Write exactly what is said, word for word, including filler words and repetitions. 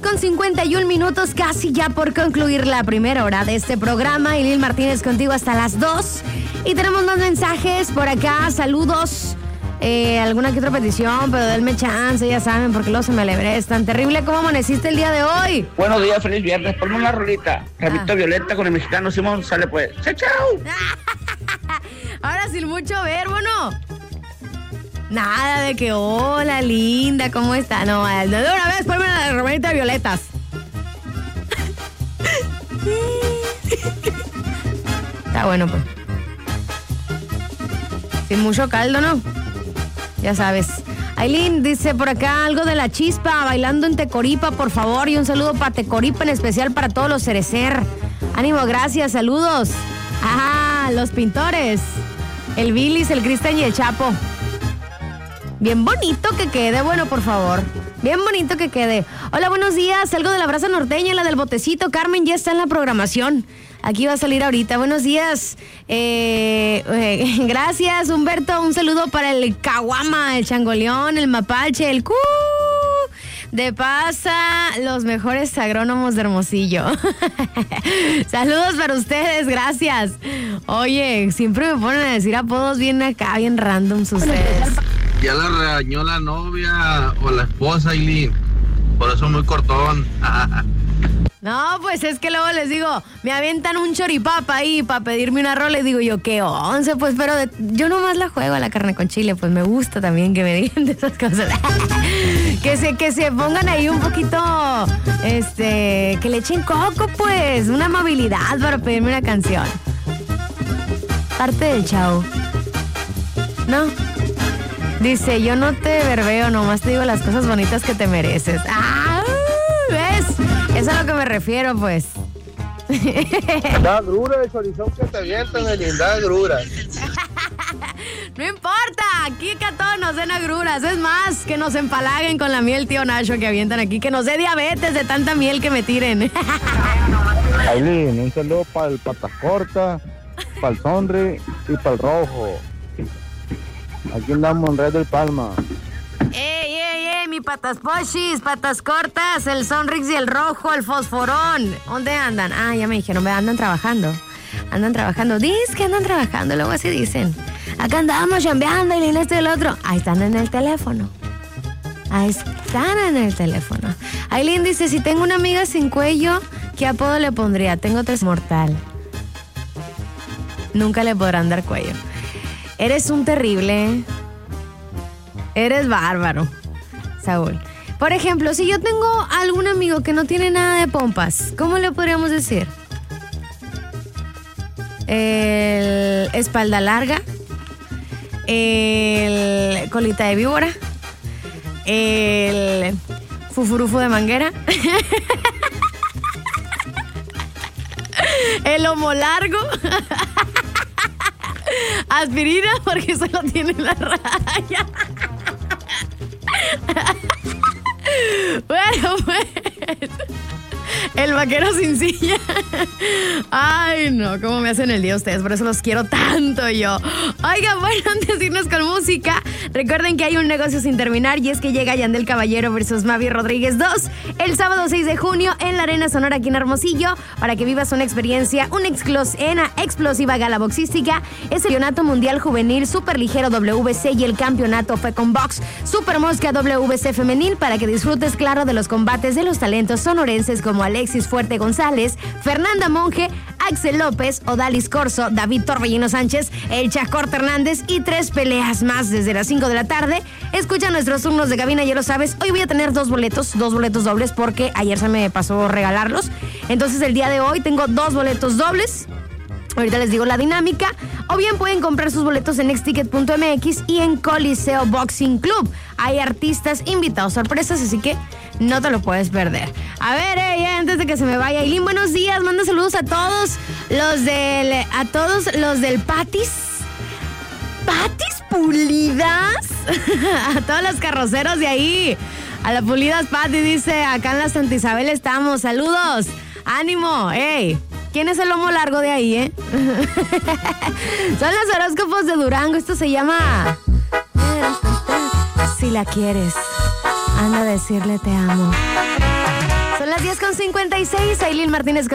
con cincuenta y un minutos, casi ya por concluir la primera hora de este programa. Eileen Martínez contigo hasta las dos. Y tenemos más mensajes por acá, saludos. Eh, alguna que otra petición, pero denme chance, ya saben, porque luego se me alebre. Es tan terrible. ¿Cómo amaneciste el día de hoy? Buenos días, feliz viernes. Ponme una rolita. Rabito ah. Violeta con el mexicano Simón. Sale pues. ¡Chao, chao! Ahora sin mucho verbo, ¿no? Nada de que, hola, linda, ¿cómo está? No, de una vez, ponme la rolita de violetas. Está bueno, pues. Sin mucho caldo, ¿no? Ya sabes. Aileen dice por acá algo de La Chispa, bailando en Tecoripa, por favor. Y un saludo para Tecoripa, en especial para todos los cerecer. Ánimo, gracias, saludos. Ah, los pintores. El Billis, el Cristian y el Chapo. Bien bonito que quede, bueno, por favor. Bien bonito que quede. Hola, buenos días. Algo de la brasa norteña, la del botecito. Carmen ya está en la programación. Aquí va a salir ahorita. Buenos días. Eh, eh, gracias, Humberto. Un saludo para el Caguama, el Changoleón, el Mapache, el Cu. De Pasa, los mejores agrónomos de Hermosillo. Saludos para ustedes, gracias. Oye, siempre me ponen a decir apodos bien acá, bien random ustedes. Ya la regañó la novia o la esposa, Eileen. Por eso muy cortón. No, pues es que luego les digo, me avientan un choripapa ahí para pedirme una rola y digo yo, ¿qué once? Pues, pero de, yo nomás la juego a la carne con chile, pues me gusta también que me digan de esas cosas. que se que se pongan ahí un poquito, este, que le echen coco, pues, una amabilidad para pedirme una canción. Parte del chao. ¿No? Dice, yo no te verbeo, nomás te digo las cosas bonitas que te mereces. ¡Ah! ¿Ves? Es a lo que me refiero, pues. Da grura el chorizón que te avientan, Eileen, da grura. No importa, aquí que a todos nos den agruras. Es más, que nos empalaguen con la miel, tío Nacho, que avientan aquí. Que nos dé diabetes de tanta miel que me tiren. Eileen, un saludo para el Patas Cortas, para el Sonri y para el Rojo. Aquí andamos en Red del Palma. ¡Ey, ey, ey! Mi Patas Pochis, Patas Cortas, el Sonrix y el Rojo, el Fosforón. ¿Dónde andan? Ah, ya me dijeron, me andan trabajando. Andan trabajando. Dice que andan trabajando, luego así dicen. Acá andamos chambeando y esto y el otro. Ahí están en el teléfono. Ahí están en el teléfono. Aileen dice, si tengo una amiga sin cuello, ¿qué apodo le pondría? Tengo tres mortal. Nunca le podrán dar cuello. Eres un terrible. Eres bárbaro, Saúl. Por ejemplo, si yo tengo algún amigo que no tiene nada de pompas, ¿cómo le podríamos decir? El espalda larga, el colita de víbora, el fufurufo de manguera, el lomo largo, aspirina porque solo tiene la raya. Bueno, pues el vaquero sin silla. Ay, no, cómo me hacen el día ustedes, por eso los quiero tanto yo. Oigan, bueno, antes de irnos con música, recuerden que hay un negocio sin terminar y es que llega Yandel Caballero versus Mavi Rodríguez dos el sábado seis de junio en la Arena Sonora aquí en Hermosillo para que vivas una experiencia, una exclosena, explosiva gala boxística, es el Campeonato Mundial Juvenil Superligero W C y el Campeonato Fecon Box Super Mosca W C Femenil para que disfrutes, claro, de los combates de los talentos sonorenses como Alexis Fuerte González, Fernanda Monge, Axel López, Odalis Corso, David Torbellino Sánchez, El Chacorte Hernández y tres peleas más desde las cinco de la tarde. Escucha nuestros turnos de cabina, ya lo sabes. Hoy voy a tener dos boletos, dos boletos dobles porque ayer se me pasó regalarlos. Entonces el día de hoy tengo dos boletos dobles. Ahorita les digo la dinámica. O bien pueden comprar sus boletos en nextticket punto m x y en Coliseo Boxing Club. Hay artistas invitados, sorpresas, así que no te lo puedes perder. A ver, eh, antes de que se me vaya, Aileen, buenos días. Manda saludos a todos los del, a todos los del Patis. ¿Patis Pulidas? A todos los carroceros de ahí. A la Pulidas Pati dice, acá en la Santa Isabel estamos. Saludos. Ánimo, ey. ¿Quién es el lomo largo de ahí, eh? Son los horóscopos de Durango. Esto se llama Si la quieres, anda a decirle te amo. Son con cincuenta y seis. Aileen Martínez con